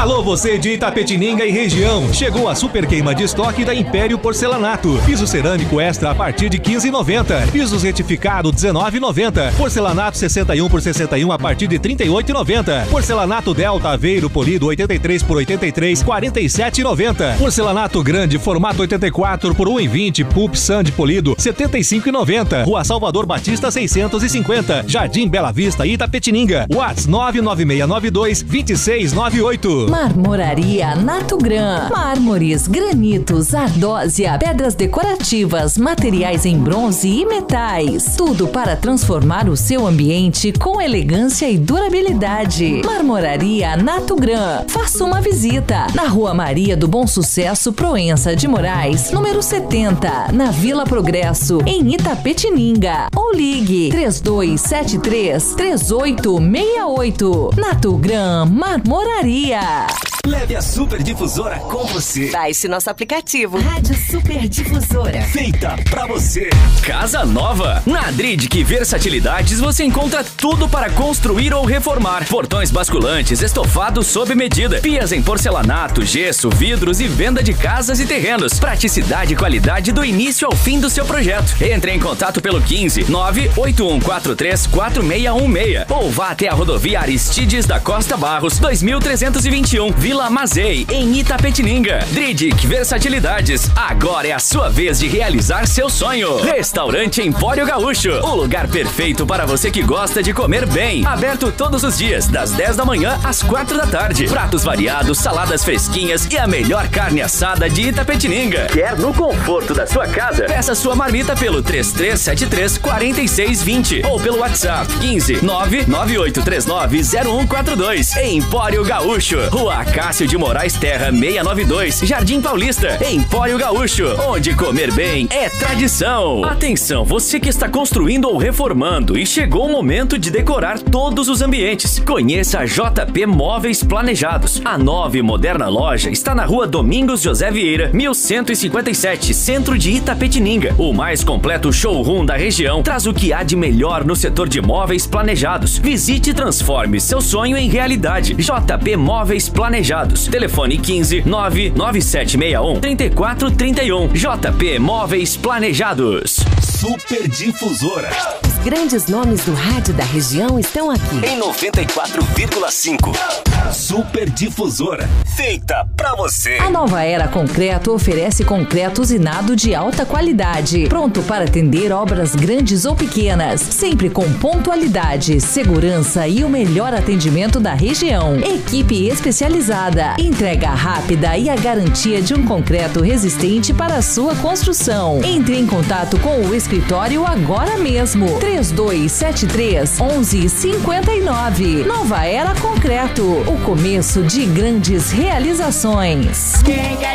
Alô, você de Itapetininga e região. Chegou a super queima de estoque da Império Porcelanato. Piso cerâmico extra a partir de R$ 15,90. Pisos retificado R$ 19,90. Porcelanato 61 por 61 a partir de R$ 38,90. Porcelanato Delta Aveiro polido 83 por 83, R$ 47,90. Porcelanato grande formato 84 por 1,20. Pulp Sand polido R$ 75,90. Rua Salvador Batista 650. Jardim Bela Vista, Itapetininga. WhatsApp 99692-2698. Marmoraria Natugran. Mármores, granitos, ardósia, pedras decorativas, materiais em bronze e metais. Tudo para transformar o seu ambiente com elegância e durabilidade. Marmoraria Natugran. Faça uma visita na Rua Maria do Bom Sucesso, Proença de Moraes, número 70, na Vila Progresso, em Itapetininga. Ou ligue 3273-3868. Natugran Marmoraria. Leve a Super Difusora com você. Baixe nosso aplicativo. Rádio Super Difusora. Feita pra você. Casa nova. Na Dridk Versatilidades você encontra tudo para construir ou reformar. Portões basculantes, estofados sob medida. Pias em porcelanato, gesso, vidros e venda de casas e terrenos. Praticidade e qualidade do início ao fim do seu projeto. Entre em contato pelo 15 98143 4616 ou vá até a rodovia Aristides da Costa Barros 2321, Vila Mazei, em Itapetininga. Dridk Versatilidades, agora é a sua vez de realizar seu sonho. Restaurante Empório Gaúcho, o lugar perfeito para você que gosta de comer bem. Aberto todos os dias, das 10 da manhã às 4 da tarde. Pratos variados, saladas fresquinhas e a melhor carne assada de Itapetininga. Quer no conforto da sua casa? Peça sua marmita pelo 3373-4620 ou pelo WhatsApp 15 998390142. Empório Gaúcho, Rua Cássio de Moraes Terra 692, Jardim Paulista. Empório Gaúcho, onde comer bem é tradição. Atenção, você que está construindo ou reformando e chegou o momento de decorar todos os ambientes. Conheça a JP Móveis Planejados. A nova e moderna loja está na Rua Domingos José Vieira, 1157, centro de Itapetininga. O mais completo showroom da região traz o que há de melhor no setor de móveis planejados. Visite e transforme seu sonho em realidade. JP Móveis Planejados. Telefone 15 99761 3431. JP Móveis Planejados. Super Difusora. Os grandes nomes do rádio da região estão aqui. Em 94,5. Super Difusora. Feita pra você. A Nova Era Concreto oferece concreto usinado de alta qualidade, pronto para atender obras grandes ou pequenas, sempre com pontualidade, segurança e o melhor atendimento da região. Equipe especializada, entrega rápida e a garantia de um concreto resistente para a sua construção. Entre em contato com o escritório agora mesmo. 3273-1159. Nova Era Concreto, o começo de grandes realizações.